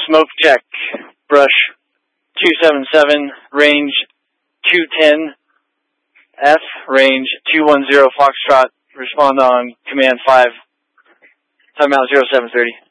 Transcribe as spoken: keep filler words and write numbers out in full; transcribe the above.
smoke check. Brush two seven seven, range two ten, F, range two one zero Foxtrot. Respond on command five. Timeout zero seven thirty.